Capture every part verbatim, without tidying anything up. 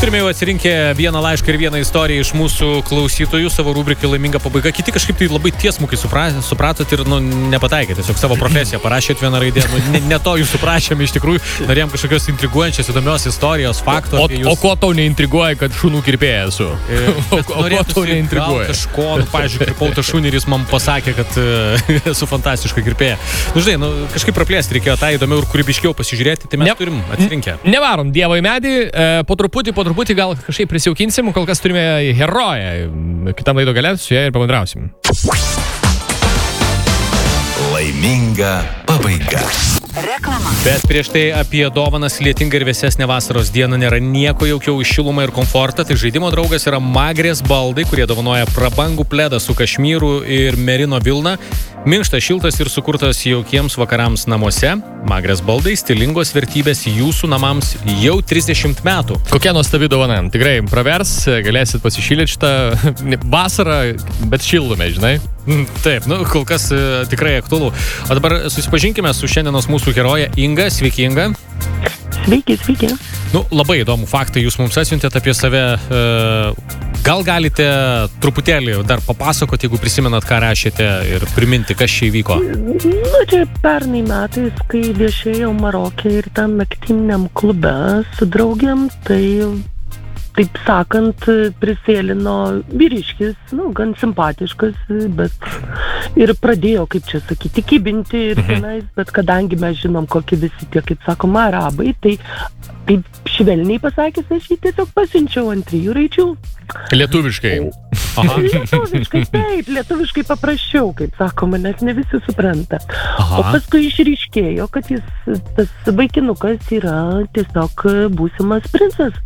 turime jau atsirinkę vieną laišką ir vieną istoriją iš mūsų klausytojų savo rubrikai Laiminga pabaiga. Kiti kažkaip tai labai tiesmukai supra, supratot ir nu, nepataikėt. Tiesiog savo profesiją parašėt vieną raidę. Nu, ne, ne to jūs suprašėme iš tikrųjų. Norėjom kažkokios intriguojančios, įdomios istorijos, faktų. O, o ko tau neintriguoja, kad šunų kirpėja esu? E, o, o ko tau neintriguoja? Kažko, nu, pavyzdžiui, kirpau tą šunį ir jis man pasakė, kad uh, esu fantastiška kirpėja. Nu, žinai, nu, kažkaip praplėsti reikėjo tą įdomiau ir kūrybiškiau pasižiūrėti, tai mes ne, turim atsirinkę. Nevarom Dievo į medį, e, po truputį, po truputį gal kažkaip prisijaukinsim, kol kas turime heroję. Kitam laido gale su ją ir pabendrausim. Laiminga pabaiga. Reklama. Bet prieš tai apie dovanas lietingą ir vėsesnę vasaros dieną nėra nieko jaukiau iš šilumą ir komfortą. Tai žaidimo draugas yra Magrės baldai, kurie dovanoja prabangų pledą su kašmyru ir merino vilna. Minkštas, šiltas ir sukurtas jaukiems vakarams namuose. Magrės baldai stilingos vertybės jūsų namams jau trisdešimt metų. Kokia nuostabi dovana. Tikrai pravers, galėsit pasišildyti šitą vasarą, bet šildume, žinai. Taip, nu, kol kas uh, tikrai aktualu. O dabar susipažinkime su šiandienos mūsų heroje Inga. Sveiki, Inga. Sveiki, sveiki. Nu, labai įdomų faktą jūs mums atsiuntėte apie save. Uh, gal galite truputėlį dar papasakoti, jeigu prisimenat, ką rašėte ir priminti, kas čia įvyko? Nu, čia pernai metais, kai viešėjau Maroke ir tam naktiniam klube su draugiam, tai... Taip sakant, prisėlino vyriškis, nu, gan simpatiškas, bet ir pradėjo, kaip čia sakyti, kibinti ir tenais, bet kadangi mes žinom, kokie visi tie, kaip sakoma, arabai, tai taip švelniai pasakęs, aš jį tiesiog pasiunčiau ant trijų raidžių. Lietuviškai. Aha. Lietuviškai, taip, lietuviškai paprasčiau, kaip sakoma, nes ne visi supranta. Aha. O paskui išryškėjo, kad jis, tas vaikinukas yra tiesiog būsimas princas.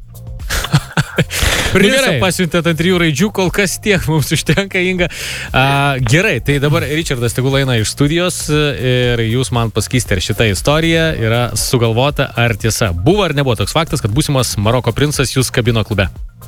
Princą pasiuntėt ant trijų raidžių, kol kas tiek mums užtenka, Inga. A, gerai, tai dabar Richardas tegul eina iš studijos ir jūs man pasakysite, ar šita istorija yra sugalvota ar tiesa. Buvo ar nebuvo toks faktas, kad būsimas Maroko princas jūs kabino klube?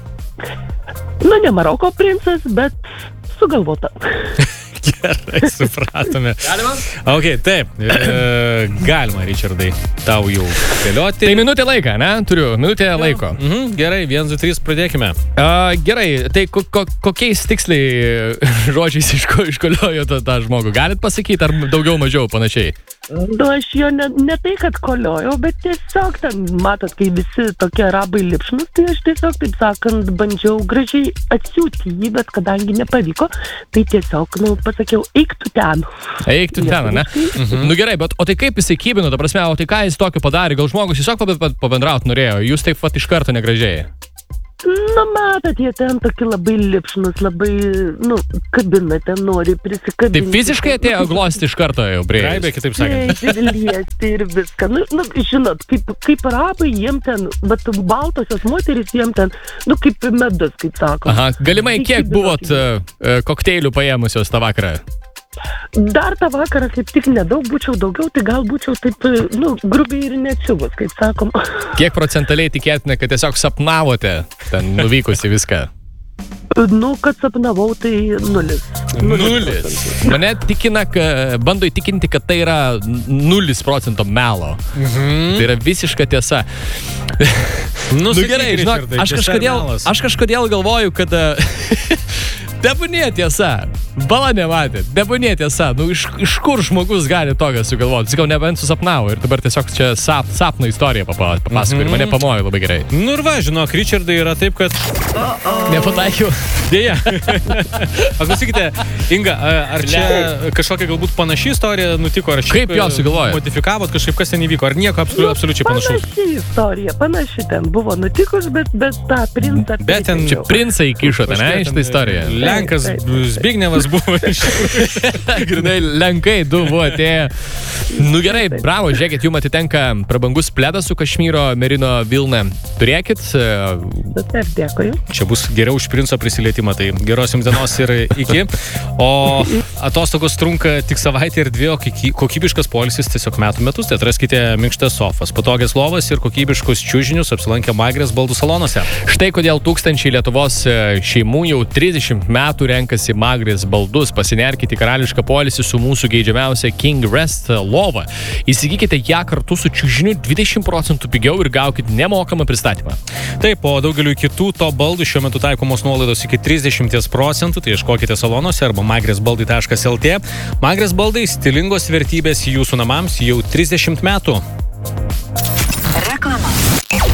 Nu, ne Maroko princas, bet sugalvota. Gerai, supratome. Galima? Ok, taip. E, galima, Richardai, tau jau spėlioti. Tai minutė laiką, ne? Turiu, minutė jo. Laiko. Mhm, gerai, vienas, du, trys, pradėkime. Uh, gerai, tai ko, ko, kokiais tiksliai žodžiais iško, iškoliojo tą, tą žmogų? Galit pasakyti, ar daugiau mažiau panašiai? Nu, aš jo ne, ne tai, kad koliojau, bet tiesiog ten, matot, kai visi tokie arabai lipšnus, tai aš tiesiog, taip sakant, bandžiau gražiai atsiūti jį, bet kadangi nepavyko, tai tiesiog, nu, pasakiau, eik tu ten. Eik tu ten, ne? Mhm. Nu gerai, bet o tai kaip jis įkybino, ta prasme, o tai ką jis tokio padarė? Gal žmogus tiesiog pabendraut norėjo, jūs taip pat iš karto negražiai? Nu, matot, jie ten tokie labai lipšnus, labai, nu, kabina ten nori prisikabinti. Taip fiziškai atėjo glosti iš karto jau prie. Raibė, kitaip sakant. Taip, ir liesti ir viską. Nu, nu žinot, kaip, kaip arabai, jiem ten, bet baltosios moterys jiem ten, nu, kaip medus, kaip sako. Aha, galimai kiek buvot uh, kokteilių paėmusios tą vakarą? Dar tą vakarą kaip tik nedaug, būčiau daugiau, tai gal būčiau taip, nu, grubiai ir neatsiuvus, kaip sakom. Kiek procentaliai tikėtina, kad tiesiog sapnavote ten nuvykusi viską? Nu, kad sapnavau, tai nulis. Nulis. Mane tikina, kad, bando įtikinti, kad tai yra nulis procento melo. Mhm. Tai yra visiška tiesa. Nu, nu gerai, žinok, aš kažkodėl, aš kažkodėl galvoju, kad... Debūnė tiesa, bala nematė, debūnė tiesa, nu iš, iš kur žmogus gali tokią sugalvoti, sakau, nebent susapnavo ir dabar tiesiog čia sap, sapno istoriją papasako mm-hmm. ir mane pamojo labai gerai. Nu ir va, žinok, Richardai yra taip, kad... Uh-oh. Nepataikiau. Dėja. Paklausykite, Inga, ar čia kažkokia galbūt panaši istorija nutiko, ar kaip jo sugalvojo? Modifikavot kažkaip, kas ten įvyko, ar nieko absoliu, nu, absoliučiai panašaus? Panaši istorija, panaši ten buvo nutikus, bet, bet tą princą... Bet ten... Čia princą įkišote, ne, iš tą istoriją? Lenkas Zbignevas buvo iš... Grinai, Lenkai du buvo atėję. Nu gerai, bravo, žiūrėkit, jums atitenka prabangus pledas su kašmyro merino vilna. Turėkit. Taip, dėkui. Čia bus geriau už princo prisilietimą, tai geros jums dienos ir iki. O atostogos trunka tik savaitę ir dvi, o kokybiškas poilsis tiesiog metų metus. Tai atraskite minkštas sofas, patogias lovas ir kokybiškus čiužinius apsilankę Magrės baldų salonuose. Štai kodėl tūkstančiai Lietuvos šeimų jau trisdešimt metų renkasi Magrės baldus. Pasinerkite karališką poilsį su mūsų geidžiamiausia King Rest lova. Įsigykite ją kartu su čiužiniu dvidešimt procentų pigiau ir gaukite nemokamą pristatymą. pristatymą. Taip, po daugeliu kitų to baldų šiuo metu taikomos nuolaidos iki trisdešimt procentų, tai ieškokite salonuose arba magresbaldai taškas lt. Magres baldai stilingos vertybės jūsų namams jau trisdešimt metų.